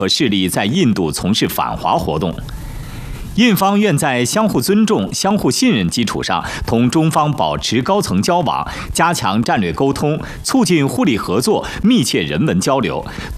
和势力在印度从事反华活动。印方愿在相互尊重、相互信任基础上，同中方保持高层交往，加强战略沟通，促进互利合作、密切人文交流，